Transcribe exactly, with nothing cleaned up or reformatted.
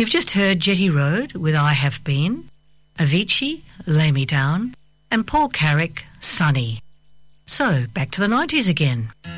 You've just heard Jetty Road with I Have Been, Avicii, Lay Me Down, and Paul Carrick, Sunny. So, back to the nineties again.